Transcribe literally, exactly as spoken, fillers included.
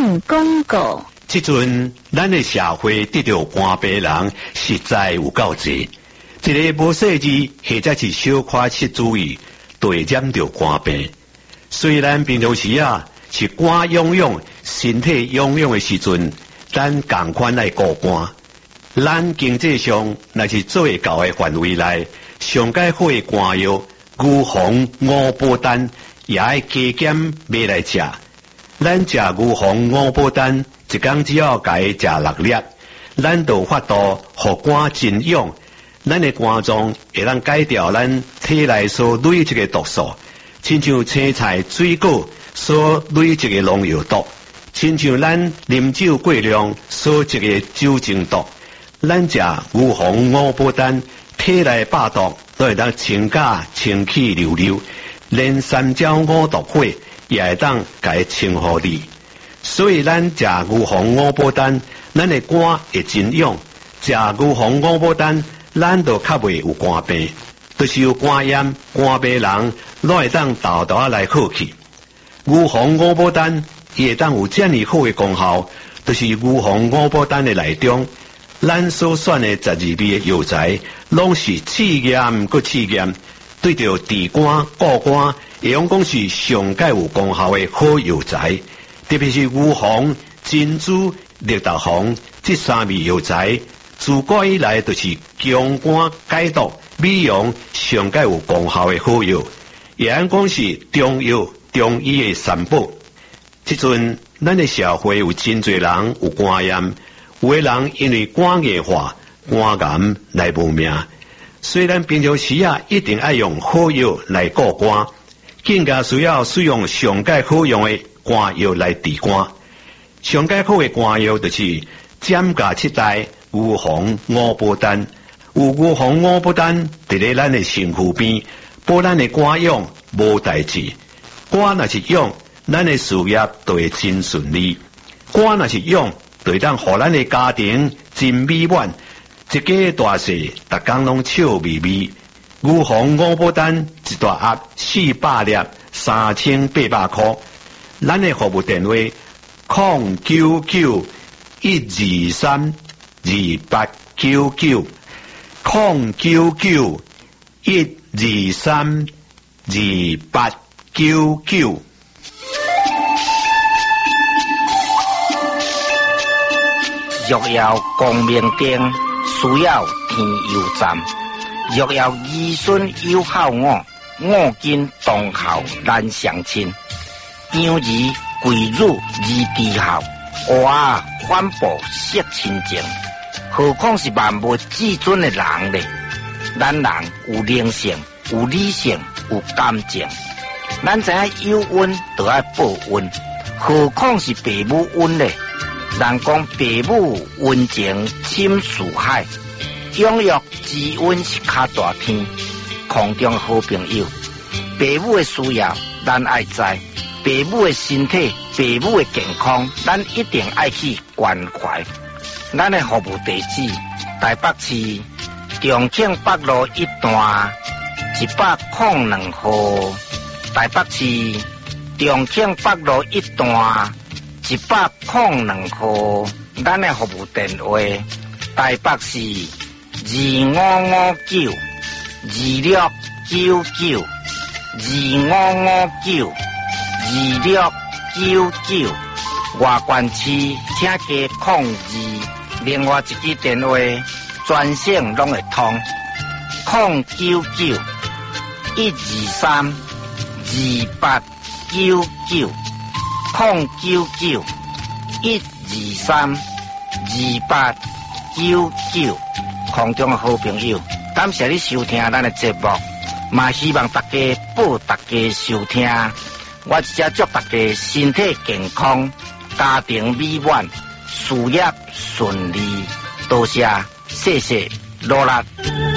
省广告。 即阵咱的社会得到肝病人实在有够济，一个无细致或者是小可失注意，就会染到肝病。虽然平常时啊是肝痒痒、身体痒痒的时阵，咱共款来顾肝。咱经济上若是做会到的范围内，上解好的肝药，牛黄、五宝丹也爱加减买来食。咱食牛黄、五宝丹，一工只要家食六粒，咱就有法度互肝真痒。咱的肝脏会当解掉咱体内所累积的毒素，亲像青菜、水果所累积的农药毒，亲像咱啉酒过量所积的酒精毒。咱食牛黄、五宝丹，体内百毒都会当清假清气溜溜，连三焦五毒火也会当甲清互你。所以咱食牛黄、五宝丹，咱的肝会真痒；食牛黄、五宝丹，咱就较袂有肝病。就是有肝炎、肝病人，拢会当豆豆来好去。牛黄、五宝丹伊会当有这么好的功效，就是牛黄、五宝丹的内中。咱所选的十二味的药材，拢是试验搁试验，对着治肝、固肝，会用讲是上界有功效的好药材。特别是牛黄、珍珠、绿豆黄这三味药材，自古以来就是强肝解毒、美容上界有功效的好药，也按讲是中药、中医的三宝。即阵咱的社会有真侪人有肝炎。有的人因为肝硬化、肝癌来无命，虽然平常时啊一定要用好药来顾肝，更加需要使用上界好用的肝药来治肝。上界好的肝药就是giảm價七代牛黃五寶丹，有牛黃五寶丹伫咧咱的身躯邊，保咱的肝癢無代志。肝若是癢，咱的事業就會真順利；肝若是癢，就會當互咱的家庭真美滿，一家大細逐工攏笑眯眯。牛黃五寶丹一大盒四百粒，三千八百塊。咱的服務電話零九九一二三二八九九零九九一二三二八九九。 若要光明燈，需要天佑站。若要兒孫有孝我，我今當孝難相親。養兒貴乳而地孝，娃反哺惜親情。何況是萬物至尊的人呢？咱人有靈性，有理性，有感情。咱知影有恩就要報恩，何況是父母恩呢？人講父母恩情深似海，養育之恩是較大天。空中好朋友，父母的需要咱愛知，父母的身體、父母的健康，咱一定愛去關懷。咱的服務地址：台北市重慶北路一段一百零兩號。台北市重慶北路一段一百零兩號。咱的服務電話：台北市二五五九二六九九二五五九二六九九。外縣市請加零二，另外一支電話專線攏會通零九九一二三二八九九零九九一二三二八九九。空中的好朋友，感謝你收聽咱的節目，嘛希望大家報大家收聽。我只祝大家身體健康，家庭美滿，事業順利。多謝，謝謝，羅拉。